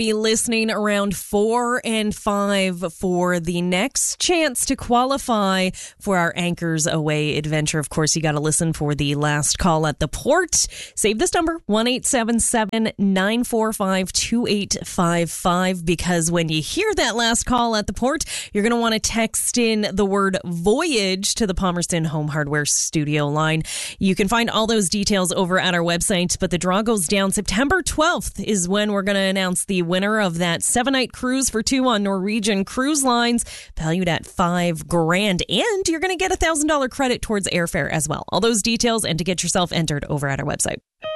Be listening around 4 and 5 for the next chance to qualify for our Anchors Away adventure. Of course, you got to listen for the last call at the port. Save this number, 1-877-945-2855, because when you hear that last call at the port, you're going to want to text in the word voyage to the Palmerston Home Hardware studio line. You can find all those details over at our website, but the draw goes down September 12th is when we're going to announce the winner of that 7-night cruise for 2 on Norwegian Cruise Lines, valued at $5,000. And you're going to get $1,000 credit towards airfare as well. All those details and to get yourself entered over at our website.